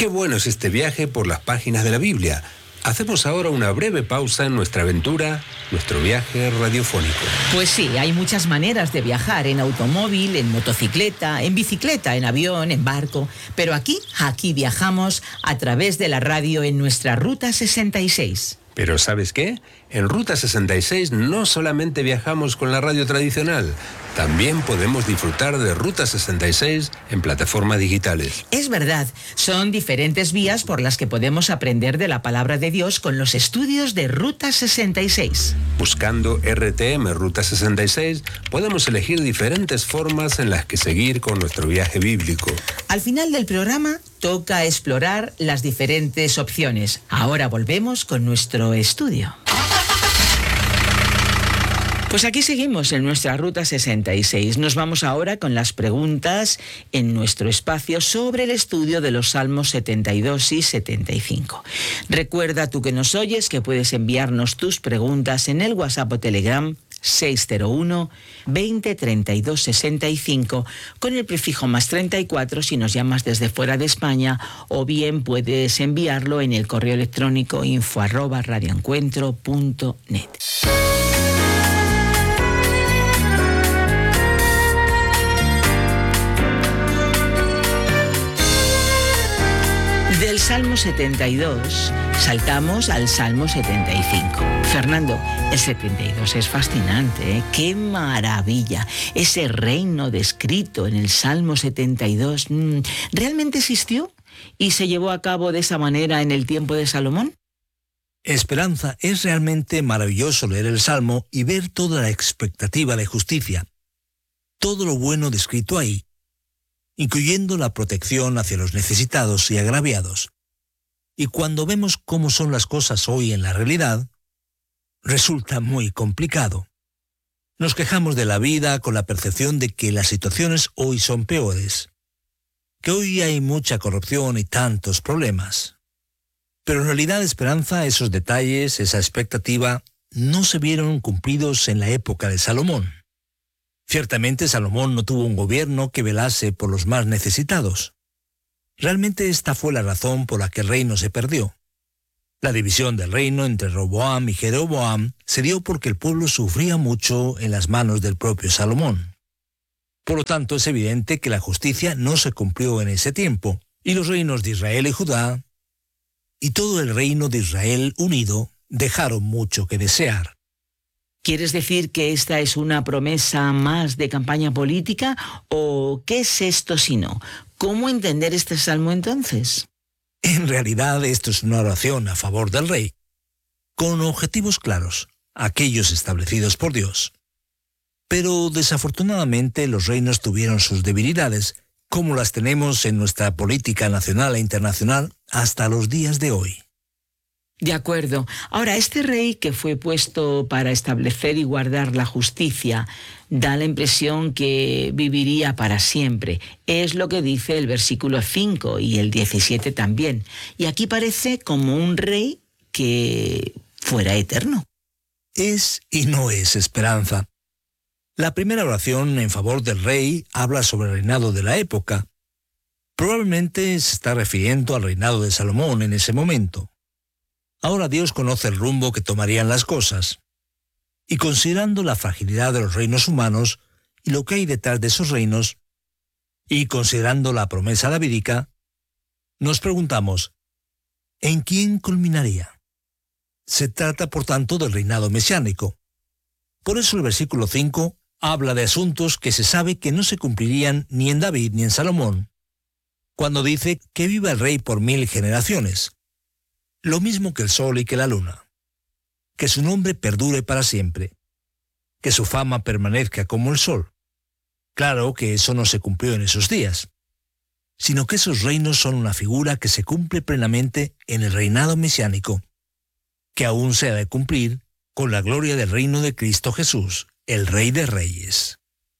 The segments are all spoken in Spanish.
Qué bueno es este viaje por las páginas de la Biblia. Hacemos ahora una breve pausa en nuestra aventura, nuestro viaje radiofónico. Pues sí, hay muchas maneras de viajar, en automóvil, en motocicleta, en bicicleta, en avión, en barco. Pero aquí viajamos a través de la radio en nuestra Ruta 66. Pero ¿sabes qué? En Ruta 66 no solamente viajamos con la radio tradicional, también podemos disfrutar de Ruta 66 en plataformas digitales. Es verdad, son diferentes vías por las que podemos aprender de la palabra de Dios con los estudios de Ruta 66. Buscando RTM Ruta 66, podemos elegir diferentes formas en las que seguir con nuestro viaje bíblico. Al final del programa toca explorar las diferentes opciones. Ahora volvemos con nuestro estudio. Pues aquí seguimos en nuestra Ruta 66. Nos vamos ahora con las preguntas en nuestro espacio sobre el estudio de los Salmos 72 y 75. Recuerda tú que nos oyes que puedes enviarnos tus preguntas en el WhatsApp o Telegram 601 20 32 65 con el prefijo +34 si nos llamas desde fuera de España, o bien puedes enviarlo en el correo electrónico info@radioencuentro.net. Del Salmo 72 saltamos al Salmo 75. Fernando, el 72 es fascinante, ¿eh? ¡Qué maravilla! Ese reino descrito en el Salmo 72, ¿realmente existió y se llevó a cabo de esa manera en el tiempo de Salomón? Esperanza, es realmente maravilloso leer el Salmo y ver toda la expectativa de justicia. Todo lo bueno descrito ahí, incluyendo la protección hacia los necesitados y agraviados. Y cuando vemos cómo son las cosas hoy en la realidad, resulta muy complicado. Nos quejamos de la vida con la percepción de que las situaciones hoy son peores, que hoy hay mucha corrupción y tantos problemas. Pero en realidad, Esperanza, esos detalles, esa expectativa, no se vieron cumplidos en la época de Salomón. Ciertamente Salomón no tuvo un gobierno que velase por los más necesitados. Realmente esta fue la razón por la que el reino se perdió. La división del reino entre Roboam y Jeroboam se dio porque el pueblo sufría mucho en las manos del propio Salomón. Por lo tanto, es evidente que la justicia no se cumplió en ese tiempo, y los reinos de Israel y Judá, y todo el reino de Israel unido, dejaron mucho que desear. ¿Quieres decir que esta es una promesa más de campaña política? ¿O qué es esto si no? ¿Cómo entender este salmo entonces? En realidad, esto es una oración a favor del rey, con objetivos claros, aquellos establecidos por Dios. Pero desafortunadamente los reinos tuvieron sus debilidades, como las tenemos en nuestra política nacional e internacional hasta los días de hoy. De acuerdo. Ahora, este rey que fue puesto para establecer y guardar la justicia da la impresión que viviría para siempre. Es lo que dice el versículo 5 y el 17 también. Y aquí parece como un rey que fuera eterno. Es y no es Esperanza. La primera oración en favor del rey habla sobre el reinado de la época. Probablemente se está refiriendo al reinado de Salomón en ese momento. Ahora Dios conoce el rumbo que tomarían las cosas. Y considerando la fragilidad de los reinos humanos y lo que hay detrás de esos reinos, y considerando la promesa davídica, nos preguntamos, ¿en quién culminaría? Se trata, por tanto, del reinado mesiánico. Por eso el versículo 5 habla de asuntos que se sabe que no se cumplirían ni en David ni en Salomón, cuando dice que viva el rey por 1000 generaciones. Lo mismo que el sol y que la luna. Que su nombre perdure para siempre. Que su fama permanezca como el sol. Claro que eso no se cumplió en esos días, sino que esos reinos son una figura que se cumple plenamente en el reinado mesiánico, que aún se ha de cumplir con la gloria del reino de Cristo Jesús, el Rey de Reyes.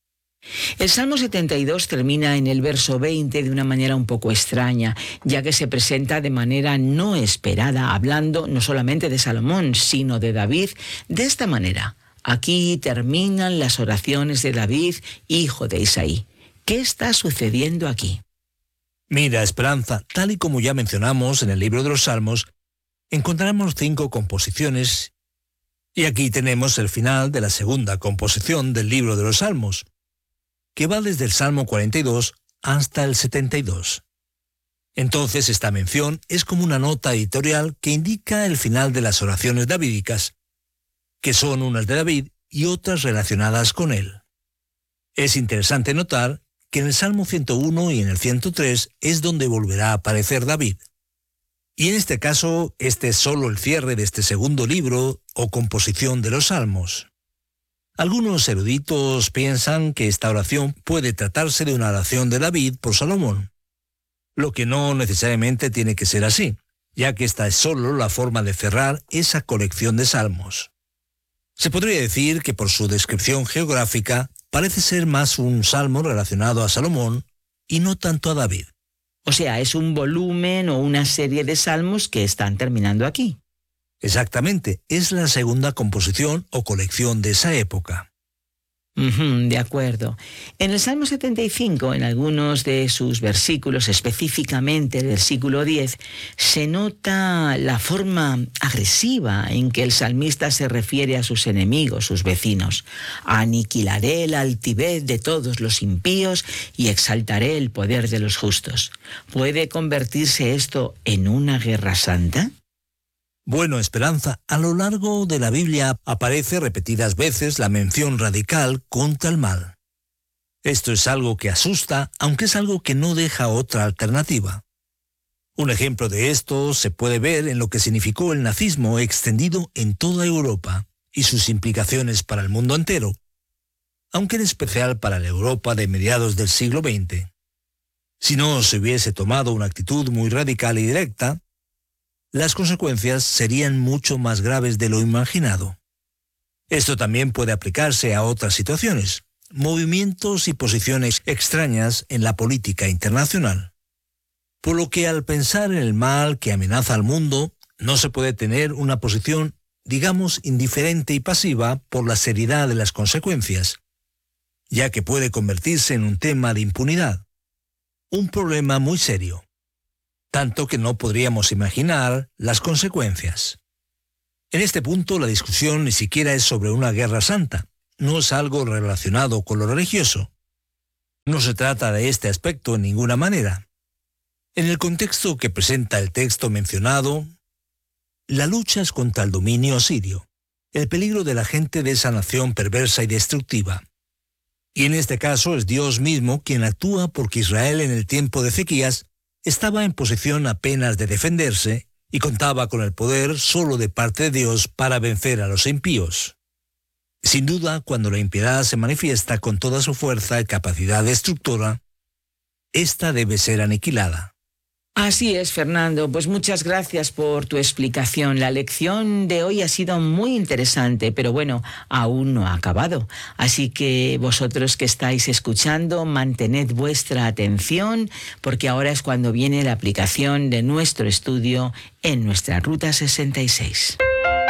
El Salmo 72 termina en el verso 20 de una manera un poco extraña, ya que se presenta de manera no esperada, hablando no solamente de Salomón, sino de David, de esta manera. Aquí terminan las oraciones de David, hijo de Isaí. ¿Qué está sucediendo aquí? Mira, Esperanza, tal y como ya mencionamos en el libro de los Salmos, encontramos 5 composiciones y aquí tenemos el final de la segunda composición del libro de los Salmos, que va desde el Salmo 42 hasta el 72. Entonces esta mención es como una nota editorial que indica el final de las oraciones davídicas, que son unas de David y otras relacionadas con él. Es interesante notar que en el Salmo 101 y en el 103 es donde volverá a aparecer David. Y en este caso, este es solo el cierre de este segundo libro o composición de los Salmos. Algunos eruditos piensan que esta oración puede tratarse de una oración de David por Salomón, lo que no necesariamente tiene que ser así, ya que esta es solo la forma de cerrar esa colección de salmos. Se podría decir que por su descripción geográfica parece ser más un salmo relacionado a Salomón y no tanto a David. O sea, es un volumen o una serie de salmos que están terminando aquí. Exactamente, es la segunda composición o colección de esa época. De acuerdo. En el Salmo 75, en algunos de sus versículos, específicamente el versículo 10, se nota la forma agresiva en que el salmista se refiere a sus enemigos, sus vecinos. Aniquilaré la altivez de todos los impíos y exaltaré el poder de los justos. ¿Puede convertirse esto en una guerra santa? Bueno, Esperanza, a lo largo de la Biblia aparece repetidas veces la mención radical contra el mal. Esto es algo que asusta, aunque es algo que no deja otra alternativa. Un ejemplo de esto se puede ver en lo que significó el nazismo extendido en toda Europa y sus implicaciones para el mundo entero, aunque en especial para la Europa de mediados del siglo XX. Si no se hubiese tomado una actitud muy radical y directa, las consecuencias serían mucho más graves de lo imaginado. Esto también puede aplicarse a otras situaciones, movimientos y posiciones extrañas en la política internacional. Por lo que al pensar en el mal que amenaza al mundo, no se puede tener una posición, digamos, indiferente y pasiva por la seriedad de las consecuencias, ya que puede convertirse en un tema de impunidad, un problema muy serio, tanto que no podríamos imaginar las consecuencias. En este punto la discusión ni siquiera es sobre una guerra santa, no es algo relacionado con lo religioso. No se trata de este aspecto en ninguna manera. En el contexto que presenta el texto mencionado, la lucha es contra el dominio asirio, el peligro de la gente de esa nación perversa y destructiva. Y en este caso es Dios mismo quien actúa porque Israel en el tiempo de Ezequías estaba en posición apenas de defenderse y contaba con el poder solo de parte de Dios para vencer a los impíos. Sin duda, cuando la impiedad se manifiesta con toda su fuerza y capacidad destructora, esta debe ser aniquilada. Así es, Fernando. Pues muchas gracias por tu explicación. La lección de hoy ha sido muy interesante, pero bueno, aún no ha acabado. Así que vosotros que estáis escuchando, mantened vuestra atención, porque ahora es cuando viene la aplicación de nuestro estudio en nuestra Ruta 66.